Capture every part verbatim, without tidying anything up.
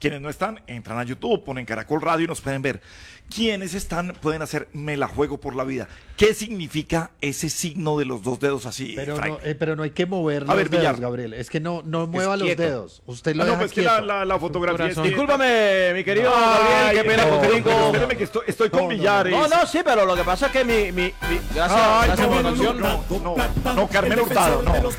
Quienes no están, entran a YouTube, ponen Caracol Radio y nos pueden ver. Quienes están, pueden hacer me la juego por la vida. ¿Qué significa ese signo de los dos dedos así? Pero, Frank? no, eh, pero no hay que mover A los ver, dedos, Villar. Gabriel. Es que no, no mueva los quieto. dedos. Usted lo Ah, no, deja pues que quieto. la, la, la fotografía es que- Discúlpame, mi querido Ay, Gabriel, qué pena no, contigo. pero espérame que estoy, estoy con No, no, no. Villares. No, no, sí, pero lo que pasa es que mi... mi, mi- gracias, Ay, gracias no, por la no, canción. no, no, no, no, Carmen Hurtado, no. No,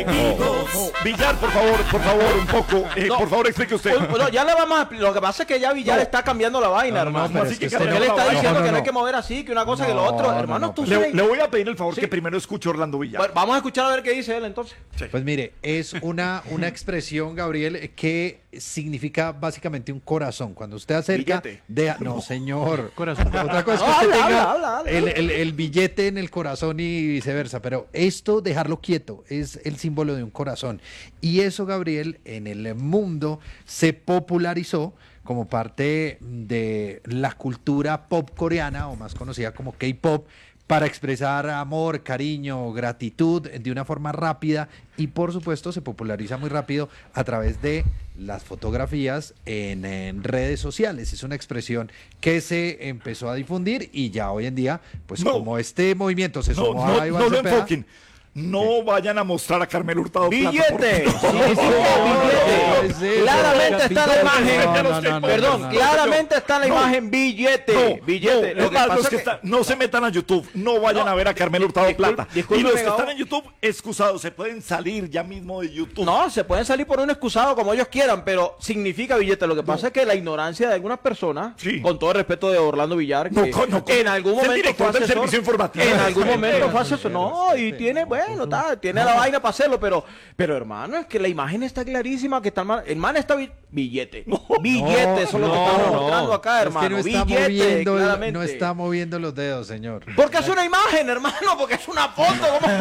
no. Villar, por favor, por favor, un poco. eh, No. Por favor, explique usted. Pues, no, ya le vamos a expli- Lo que pasa es que ya Villar No. está cambiando la vaina, No, no, hermano. pero así es que que usted Porque Carmen él está Hurtado, diciendo no, que no no. hay que mover así, que una cosa que lo No, otro. no, Hermano, no, tú Le, sabes. le voy a pedir el favor Sí. que primero escuche Orlando Villar. Bueno, vamos a escuchar a ver qué dice él entonces. Pues mire, es una, una expresión, Gabriel, que significa básicamente un corazón. Cuando usted acerca... Billete. De, no, señor. Corazón. Otra cosa es que No, usted habla, tenga habla, habla, el, habla. el- el billete en el corazón y viceversa. Pero esto, dejarlo quieto, es el símbolo de un corazón. Y eso, Gabriel, en el mundo se popularizó como parte de la cultura pop coreana, o más conocida como K-pop, para expresar amor, cariño, gratitud de una forma rápida, y por supuesto se populariza muy rápido a través de las fotografías en, en redes sociales. Es una expresión que se empezó a difundir y ya hoy en día, pues No. como este movimiento se No, sumó no, a Iván no lo Cepeda, enfoquen. No vayan a mostrar a Carmen Hurtado plata, por ¡Billete! favor. Sí, sí, no, billete. no, no, Claramente está la imagen. No, no, no, no, Perdón, no, no, claramente está la no. imagen billete. No, Billete. no, Lo que es más, pasa los es que que- están- no se metan a YouTube, no vayan No, a ver a Carmen Hurtado discul- plata. discúlpeme, Y los que Gabo. están en YouTube, excusados, se pueden salir ya mismo de YouTube. No, se pueden salir por un excusado como ellos quieran, pero significa billete. Lo que pasa es que la ignorancia de algunas personas, Sí. con todo el respeto de Orlando Villar, que No, con- no, con- en algún es el momento director fue del asesor, servicio informativo. en algún Sí, momento sí, fue sí, asesor, sí, no, sí, y sí, tiene, sí, bueno, sí, ta, tiene la vaina para hacerlo, pero, pero hermano, es que la imagen está clarísima, que está el man, el man está bi- billete, billete, eso es lo que no, estamos no. mostrando acá, es hermano, que no está, billete, moviendo, el- claramente. no está moviendo los dedos, señor. Porque es una imagen, hermano, porque es una foto. ¿Cómo?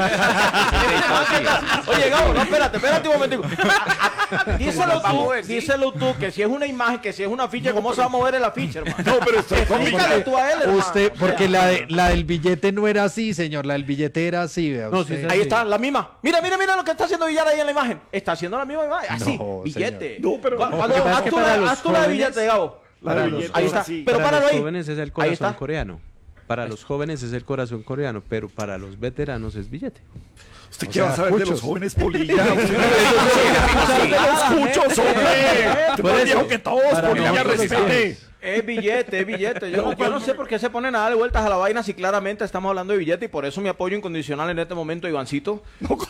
Oye, Gabo, no, espérate, espérate un momentico. Díselo tú, díselo tú, que si es una imagen, que si es una ficha, ¿cómo se va a mover el afiche, hermano? No, pero estoy Explícale tú a él, hermano. Usted, porque la, de- la del billete no era así, señor, la del billete era así, vea No, usted. sí, sí, Ahí está, la misma. Mira, mira, mira lo que está haciendo Villar ahí en la imagen. Está haciendo la misma imagen. Así, No, billete. señor. No, pero- Cu- No, cuando- lo que pasa haz es que tú para la- los haz tú la de jóvenes- billete, Gabo. La Para de los- billetes, Ahí está. sí. Pero para páralo los ahí. jóvenes es el Ahí corazón está. coreano. Para los jóvenes es el corazón coreano, pero para los veteranos es billete. ¿Usted O qué va a sea, saber de cuchos. los jóvenes polilla? Usted de los cuchos, hombre. Tú eres viejo que todos, Para polilla, nosotros respete. Es billete, es billete. Yo no, yo no sé por qué se ponen a darle vueltas a la vaina si claramente estamos hablando de billete y por eso mi apoyo incondicional en este momento, Ivancito.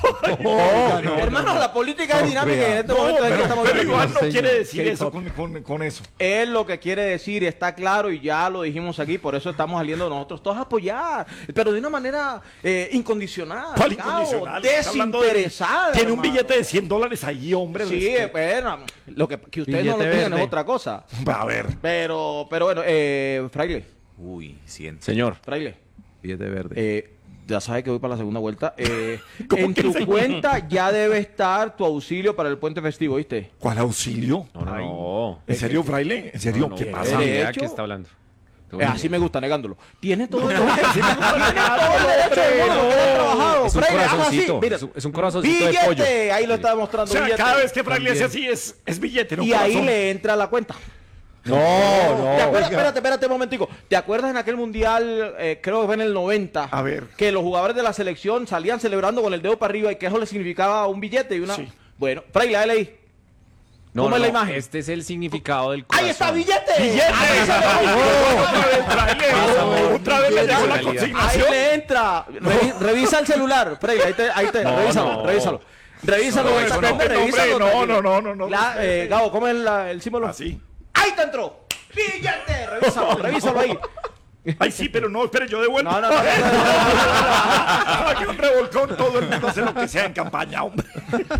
Hermano, la política es dinámica y en este No, momento es que pero, estamos pero viendo. Iván no Señor. quiere decir K-pop. eso con, con- con eso. Es lo que quiere decir, está claro y ya lo dijimos aquí, por eso estamos saliendo nosotros todos a apoyar, pero de una manera eh, incondicional, ¿Cuál Gabo, incondicional? Está hablando de- desinteresada. Tiene un hermano. billete de cien dólares ahí, hombre. Sí, respeto. bueno, lo que, que ustedes no lo Billete tengan es verde. otra cosa. A ver. Pero, pero bueno, eh, Fraile, Uy, siento. Señor. Fraile, Billete verde. eh, ya sabes que voy para la segunda vuelta. Eh, ¿Cómo en que tu segunda? cuenta ya debe estar tu auxilio para el puente festivo, ¿viste? ¿Cuál auxilio? no, no, no. ¿En serio, fraile? ¿En serio? No, ¿Qué no, pasa? no, De idea hecho- qué está hablando. Eh, así me gusta, negándolo. Tiene todo el derecho. Tiene todo el derecho del mundo, que ha trabajado. Es un Fraile, haz así, corazoncito. mira. Es un, es un corazoncito de Billete, pollo. ahí lo está demostrando. O sea, billete. cada vez que fraile hace También. así es, es billete, no Y ahí corazón. le entra la cuenta. No, ¿Te acuerdas? no. Espérate, espérate un momentico. ¿Te acuerdas en aquel mundial, eh, creo que fue en el noventa? A ver. Que los jugadores de la selección salían celebrando con el dedo para arriba y que eso le significaba un billete y una... Sí. Bueno, Fraile, dale ahí. No, ¿Cómo es la no, imagen? Este es el significado del corazón. ¡Ahí está, billete! ¡Billete! Otra vez, fraile. Otra vez le llegó la Ahí consignación. le entra. Revi- revisa el celular, Fraile, ahí te, ahí te, No, revísalo, no. revísalo. Revísalo, No, ahí está, eso no, hombre, no, hombre, revísalo, no, tranquilo. no, no, no, no. La, eh, Gabo, ¿cómo es la- el símbolo? Así. ¡Ahí te entró! ¡Billete! Revísalo, revísalo ahí. Ay, sí, pero no, espere, yo devuelvo. No, no, no, no, no, no, no, no. Aquí un revolcón, todo el mundo hace lo que sea en campaña, hombre.